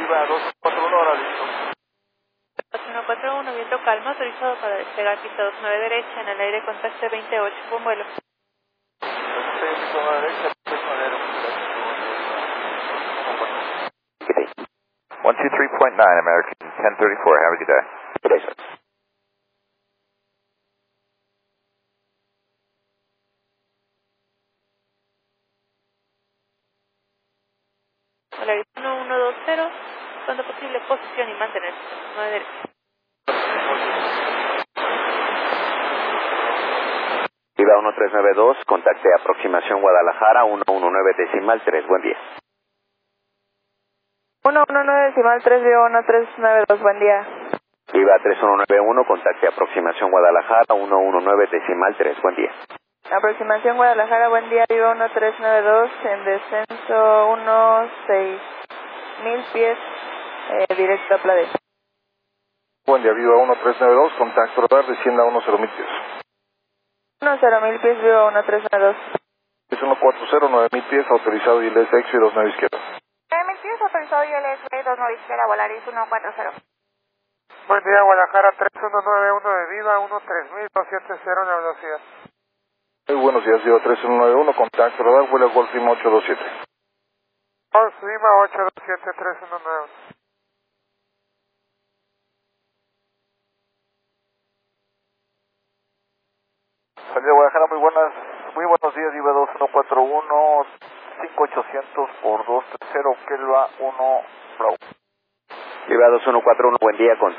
Viva 241, ahora listo. 141, viento calma, autorizado para despegar pista 29 derecha, en el aire contacto 28, buen vuelo. Entonces, pista 9 derecha, pista 9 Good day. 123.9 American 1034. Have a good day. Good day, sir. Hola, 1120, cuando posible, posición y mantener 9 derecha. Viva 1392, contacte aproximación Guadalajara 119.3, buen día. 119.3, Viva 1392, buen día. Viva 3191, contacte aproximación Guadalajara 119.3, buen día. Aproximación Guadalajara, buen día, Viva 1392, en descenso 16.000 pies, directo a Playa. Buen día, Viva 1392, contacto radar, descienda a 10.000 pies. 10.000 pies, Viva 1392. Es 140, 9.000 pies, autorizado ILS Exo y 29 izquierda. 9.000 pies, autorizado ILS 29 izquierda, Volaris 140. Buen día, Guadalajara 3191 de Viva 13270 en la velocidad. Muy buenos días, Viva 3191, contacto radar, vuelo Golf Lima 827. Golf Lima 827 3191. Salida Guadalajara, muy buenos días, Viva 2141, 5800 por 230, Kelva 1 Bravo. Viva 2141, buen día, contacte